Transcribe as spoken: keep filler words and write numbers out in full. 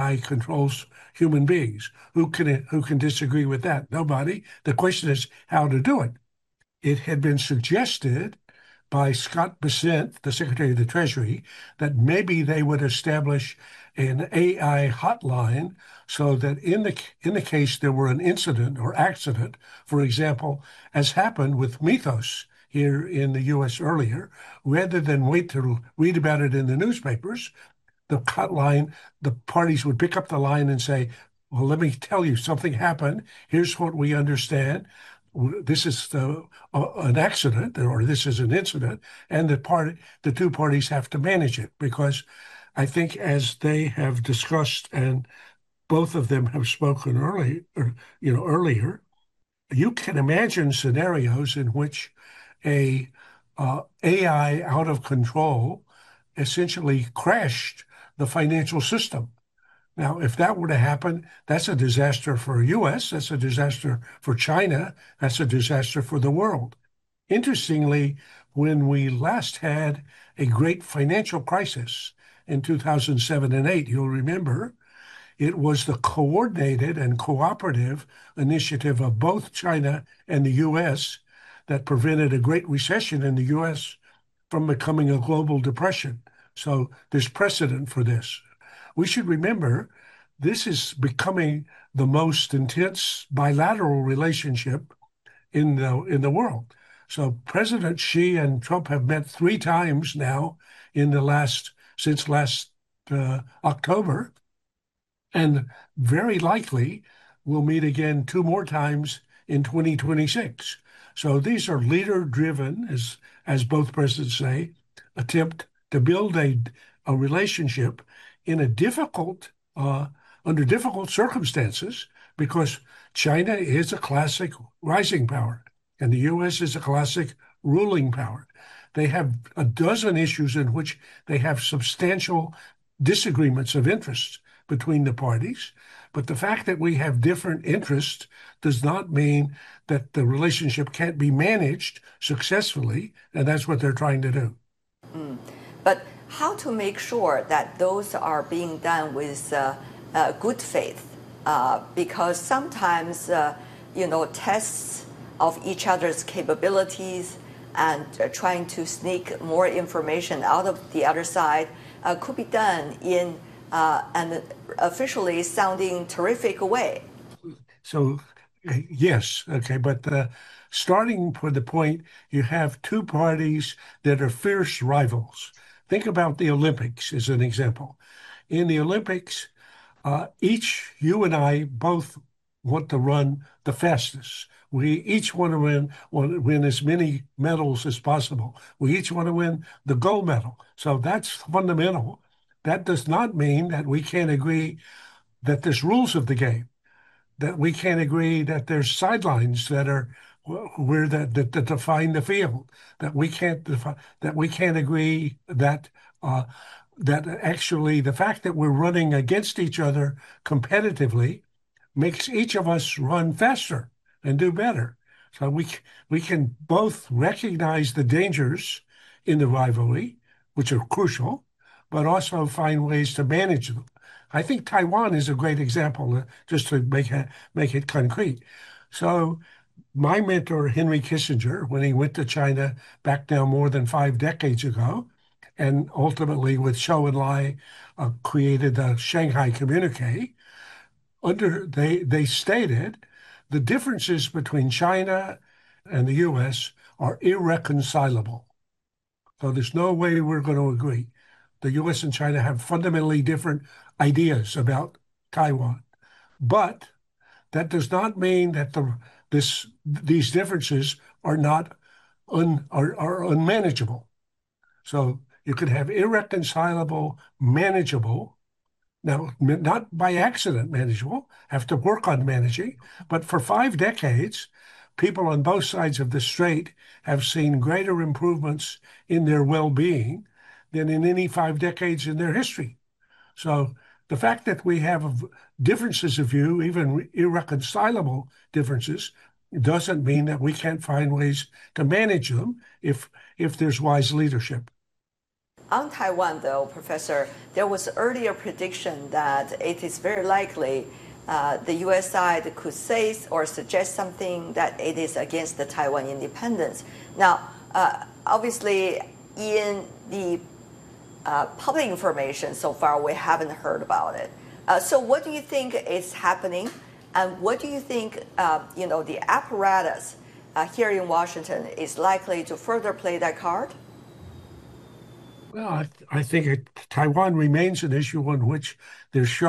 I controls human beings. Who can who can disagree with that? Nobody. The question is how to do it. It had been suggested by Scott Bessent, the Secretary of the Treasury, that maybe they would establish an A I hotline so that in the in the case there were an incident or accident, for example, as happened with Mythos here in the U S earlier, rather than wait to read about it in the newspapers, the hotline, the parties would pick up the line and say, well, let me tell you, something happened. Here's what we understand. This is the, uh, an accident, or this is an incident, and the part the two parties have to manage it, because I think, as they have discussed, and both of them have spoken early, or, you know, earlier, you can imagine scenarios in which a uh, A I out of control essentially crashed the financial system. Now, if that were to happen, that's a disaster for U S, that's a disaster for China, that's a disaster for the world. Interestingly, when we last had a great financial crisis in two thousand seven and eight, you'll remember, it was the coordinated and cooperative initiative of both China and the U S that prevented a great recession in the U S from becoming a global depression. So there's precedent for this. We should remember this is becoming the most intense bilateral relationship in the in the world. So President Xi and Trump have met three times now in the last since last uh, October, and very likely we'll meet again two more times in twenty twenty-six. So these are leader-driven, as as both presidents say, attempt to build a a relationship in a difficult, uh, under difficult circumstances, because China is a classic rising power and the U S is a classic ruling power. They have a dozen issues in which they have substantial disagreements of interest between the parties. But the fact that we have different interests does not mean that the relationship can't be managed successfully, and that's what they're trying to do. Mm. But how to make sure that those are being done with uh, uh, good faith? Uh, because sometimes, uh, you know, tests of each other's capabilities and uh, trying to sneak more information out of the other side uh, could be done in uh, an officially sounding terrific way. So, yes, okay, but uh, starting for the point, you have two parties that are fierce rivals. Think about the Olympics as an example. In the Olympics, uh, each, you and I both want to run the fastest. We each want to win, want to win as many medals as possible. We each want to win the gold medal. So that's fundamental. That does not mean that we can't agree that there's rules of the game, that we can't agree that there's sidelines that are where that, that, that define the field, that we can't defi- that we can't agree that uh, that actually the fact that we're running against each other competitively makes each of us run faster and do better. So we we can both recognize the dangers in the rivalry, which are crucial, but also find ways to manage them. I think Taiwan is a great example, uh, just to make it, make it concrete. So my mentor, Henry Kissinger, when he went to China back now more than five decades ago, and ultimately with Zhou Enlai uh, created the Shanghai Communique, under they they stated the differences between China and the U S are irreconcilable. So there's no way we're going to agree. The U S and China have fundamentally different ideas about Taiwan, but that does not mean that the this these differences are not un, are, are unmanageable. So you could have irreconcilable, manageable. Now, not by accident manageable, have to work on managing, but for five decades, people on both sides of the strait have seen greater improvements in their well-being than in any five decades in their history. So the fact that we have differences of view, even irreconcilable differences, doesn't mean that we can't find ways to manage them if if there's wise leadership. on Taiwan, though, Professor, there was earlier prediction that it is very likely uh, the U S side could say or suggest something that it is against the Taiwan independence. Now, uh, obviously, in the uh, public information so far, we haven't heard about it. Uh, so, what do you think is happening, and what do you think, uh, you know, the apparatus uh, here in Washington is likely to further play that card? Well, I, I think it, Taiwan remains an issue on which there's